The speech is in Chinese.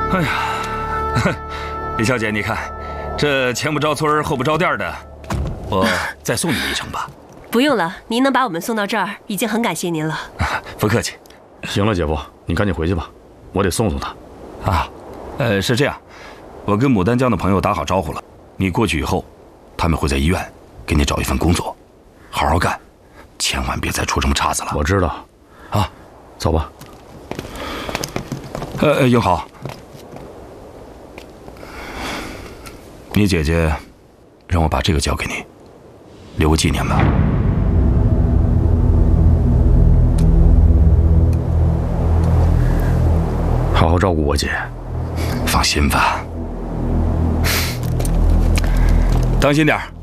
哎呀，李小姐，你看，这前不着村后不着店的，我再送你们一程吧。 不用了，您能把我们送到这儿，已经很感谢您了。 不客气。 行了，姐夫，你赶紧回去吧，我得送送他。 啊，是这样，我跟牡丹江的朋友打好招呼了，你过去以后，他们会在医院给你找一份工作，好好干，千万别再出什么岔子了。 我知道。 啊， 走吧。 英豪，你姐姐让我把这个交给你，留个纪念吧。 好好照顾我姐。 放心吧，当心点儿。